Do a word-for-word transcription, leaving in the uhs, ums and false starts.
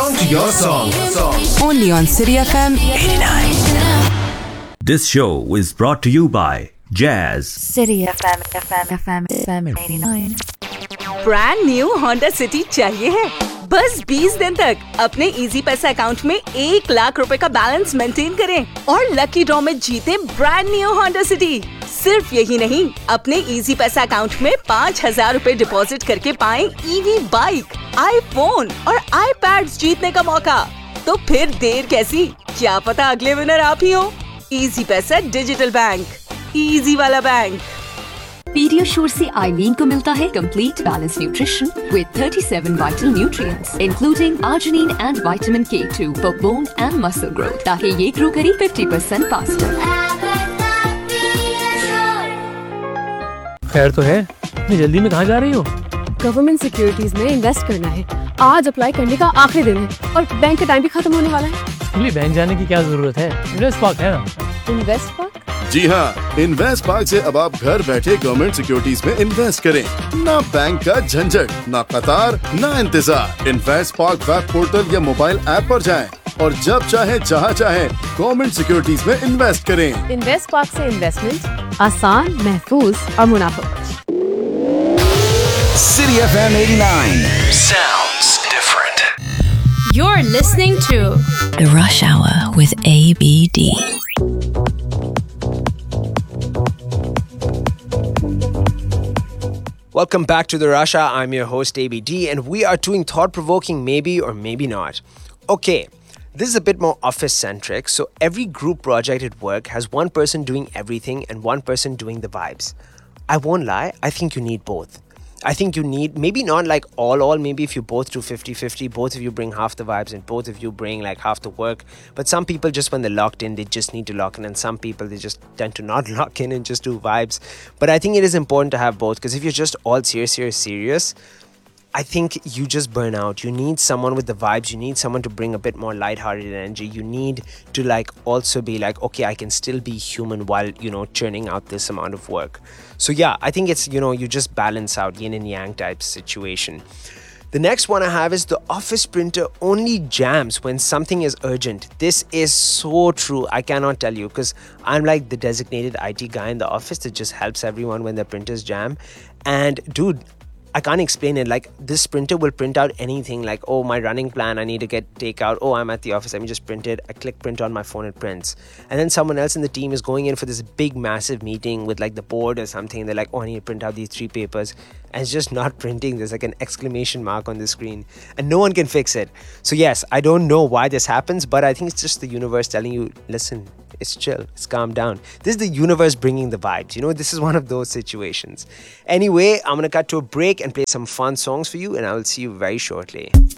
song to your song. Only on City F M eighty-nine. This show is brought to you by Jazz. City F M, F M, F M, F M eighty-nine. Brand new Honda city चाहिए है? बस बीस दिन तक अपने easy पैसा account में एक लाख रुपए का बैलेंस मेंटेन करें और लकी ड्रॉ में जीते ब्रांड न्यू होंडा सिटी। सिर्फ यही नहीं, अपने इजी पैसा अकाउंट में पाँच हजार रूपए डिपॉजिट करके पाएं ईवी बाइक, आईफोन और आईपैड्स जीतने का मौका। तो फिर देर कैसी, क्या पता अगले विनर आप ही हो। इजी पैसा डिजिटल बैंक, इजी वाला बैंक। पीडियाश्योर से आइलीन को मिलता है complete balance nutrition with thirty-seven vital nutrients including arginine and vitamin K two for bone and muscle growth, ताकि ये ग्रो करे fifty percent फास्टर। खैर तो है, इतनी जल्दी में कहाँ जा रही हो? गवर्नमेंट सिक्योरिटीज में इन्वेस्ट करना है। आज अप्लाई करने का आखिरी दिन है और बैंक का टाइम भी खत्म होने वाला है। इसलिए बैंक जाने की क्या जरूरत है? इन्वेस्ट पार्क है ना। Invest park? जी हाँ, इन्वेस्ट पार्क से अब आप घर बैठे गवर्नमेंट सिक्योरिटीज में इन्वेस्ट करें। ना बैंक का झंझट, ना कतार, ना इंतजार। इन्वेस्ट पार्क वेब पोर्टल या मोबाइल ऐप पर जाएं और जब चाहे जहाँ चाहे गवर्नमेंट सिक्योरिटीज में इन्वेस्ट करें। इन्वेस्ट पार्क से इन्वेस्टमेंट आसान, महफूज और मुनाफा। City F M eighty-nine sounds different. You're listening to The Rush Hour with A B D. Welcome back to The Rush Hour. I'm your host A B D and we are doing thought-provoking maybe or maybe not. Okay, this is a bit more office-centric. So every group project at work has one person doing everything and one person doing the vibes. I won't lie, I think you need both. I think you need, maybe not like all, all, maybe if you both do fifty-fifty, both of you bring half the vibes and both of you bring like half the work. But some people just when they're locked in, they just need to lock in. And some people, they just tend to not lock in and just do vibes. But I think it is important to have both, because if you're just all serious, serious, serious, I think you just burn out. You need someone with the vibes. You need someone to bring a bit more lighthearted energy. You need to like also be like, okay, I can still be human while, you know, churning out this amount of work. So yeah, I think it's, you know, you just balance out yin and yang type situation. The next one I have is the office printer only jams when something is urgent. This is so true. I cannot tell you, because I'm like the designated I T guy in the office that just helps everyone when their printers jam. And dude, I can't explain it. Like, this printer will print out anything. Like, oh, my running plan, I need to get takeout. Oh, I'm at the office, let me just print it. I click print on my phone, it prints. And then someone else in the team is going in for this big, massive meeting with like the board or something. They're like, oh, I need to print out these three papers. And it's just not printing. There's like an exclamation mark on the screen. And no one can fix it. So yes, I don't know why this happens, but I think it's just the universe telling you, listen, it's chill, it's calm down. This is the universe bringing the vibes. You know, this is one of those situations. Anyway, I'm going to cut to a break and play some fun songs for you, and I will see you very shortly.